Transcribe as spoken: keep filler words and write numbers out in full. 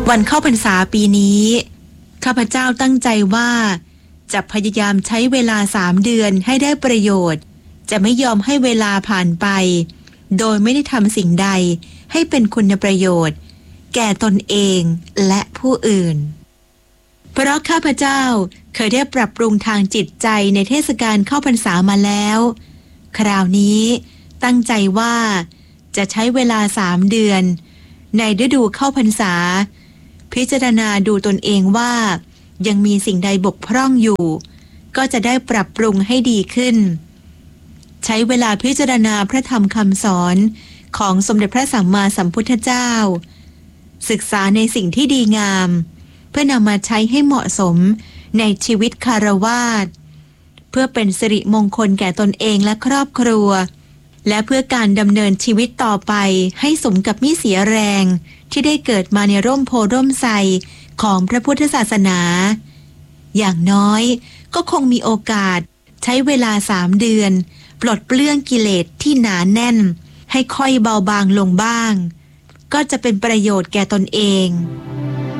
วันเข้าพรรษาปีนี้ข้าพเจ้าตั้งใจว่าจะพยายามใช้เวลาสามเดือนให้ได้ประโยชน์จะไม่ยอมให้เวลาผ่านไปโดยไม่ได้ทำสิ่งใดให้เป็นคุณประโยชน์แก่ตนเองและผู้อื่นเพราะข้าพเจ้าเคยได้ปรับปรุงทางจิตใจในเทศกาลเข้าพรรษามาแล้วคราวนี้ตั้งใจว่าจะใช้เวลาสามเดือนในฤดูเข้าพรรษาพิจารณาดูตนเองว่ายังมีสิ่งใดบกพร่องอยู่ก็จะได้ปรับปรุงให้ดีขึ้นใช้เวลาพิจารณาพระธรรมคำสอนของสมเด็จพระสัมมาสัมพุทธเจ้าศึกษาในสิ่งที่ดีงามเพื่อนำมาใช้ให้เหมาะสมในชีวิตคฤหัสถ์เพื่อเป็นสิริมงคลแก่ตนเองและครอบครัวและเพื่อการดำเนินชีวิตต่อไปให้สมกับมิเสียแรงที่ได้เกิดมาในร่มโพร่มไทรของพระพุทธศาสนาอย่างน้อยก็คงมีโอกาสใช้เวลาสามเดือนปลดเปลื้องกิเลสที่หนาแน่นให้ค่อยเบาบางลงบ้างก็จะเป็นประโยชน์แก่ตนเอง